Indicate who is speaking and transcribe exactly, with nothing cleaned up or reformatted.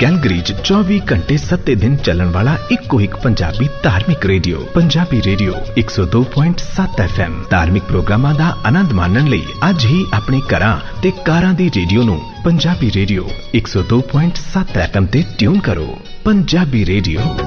Speaker 1: Calgary च चौबी घंटे सत्ते दिन चलन वाला इको एक पंजाबी धार्मिक रेडियो पंजाबी रेडियो एक सौ दो पॉइंट सात एफ एम। धार्मिक प्रोग्रामां दा आनंद माणन लई अज ही अपने घरां ते कारां दी रेडियो नूं पंजाबी रेडियो एक सौ दो पॉइंट सात एफ एम ते ट्यून करो। पंजाबी रेडियो